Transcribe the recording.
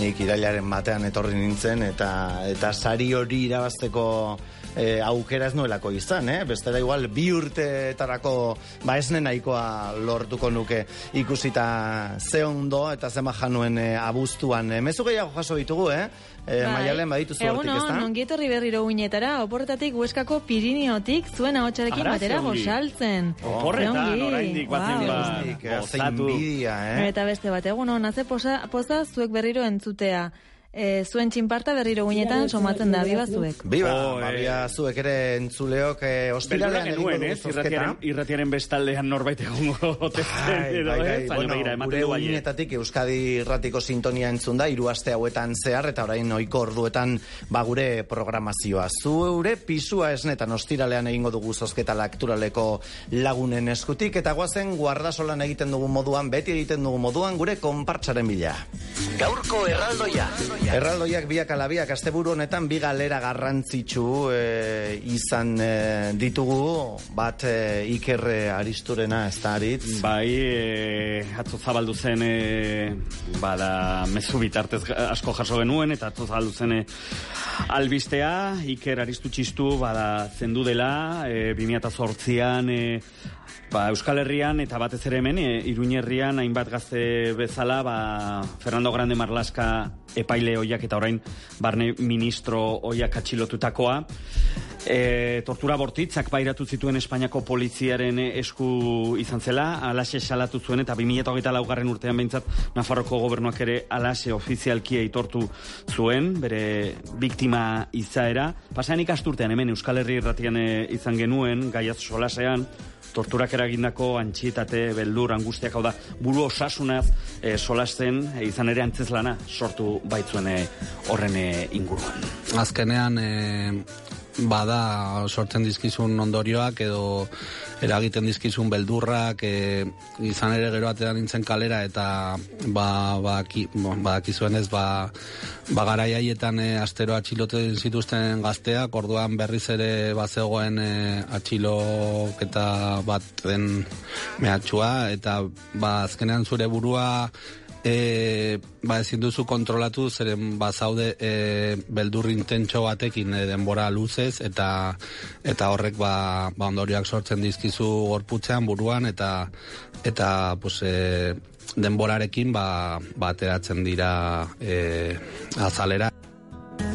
nik irailaren batean etorri nintzen, eta sari hori irabazteko aukera ez nuelako izan, bestera igual 2 urteetarako esne nahikoa lortuko nuke ikusita ze ondo eta zema januen abuztuan. Mezu gehiago jaso ditugu, Maialen badituzu hortik, ezta? Nongietorri berriro uinetara, oporretatik Hueskako Pirineotik zuen ahotsarekin batera gosaltzen. Oporretan, oraindik batzen gozatu. Eta beste bat, egunon, haze poza zuek berriro entzutea. Zuen txinparta berriro guinetan somatzen da, biba zuek. Biba zuek ere entzuleok ostiralean egingo dugu zozketa. Irratiaren bestaldean norbait egongo testen. Gure guinetatik Euskadi Irratiko sintonia entzun da, 3 aste hauetan zehar, eta orain ohiko orduetan gure programazioa. Zure pisua esnetan ostiralean egingo dugu zozketa Lakturaleko lagunen eskutik, eta guazen guardasolan egiten dugu moduan, beti egiten dugu moduan, gure konpartsaren bila. Gaurko erraldoia. Erraldoiak biak ala biak, asteburu honetan 2 galera garrantzitsu izan ditugu, bat Iker Aristurena, ez da, Aritz? Bai, atzo zabaldu zen mezu bitartez asko jaso genuen, eta atzo zabaldu zen albistea, Iker Aristu txistu zendu dela, 2008an Euskal Herrian eta batez ere hemen Iruñerrian hainbat gazte bezala Fernando Grande Marlaska epaile hoiak eta orain barne ministro hoiak atxilotutakoa tortura bortitzak pairatu zituen Espainiako poliziaren esku izan zela, alaxe salatu zuen, eta 2024 urtean behintzat Nafarroko gobernuak ere alaxe ofizialki aitortu zuen, bere biktima izaera. Pasean ikasturtean hemen Euskal Herri Irratian izan genuen, gaiaz solasean, torturak eragindako antxietate, beldur, angustiak, hau da, buru osasunaz solasten, izan ere antzezlana sortu baitzuen horren inguruan. Azkenean, bada sortzen dizkizun ondorioak edo eragiten dizkizun beldurrak, izan ere gero atean nintzen kalera, eta badakizuenez garai haietan astero atxiloten zituzten gazteak, orduan berriz ere bazegoen atxiloketa baten mehatxua, eta azkenean zure burua ezin duzu kontrolatu, zeren bazaude beldur intentxo batekin denbora luzez, eta horrek ondorioak sortzen dizkizu gorputzean, buruan, eta denborarekin ateratzen dira azalera.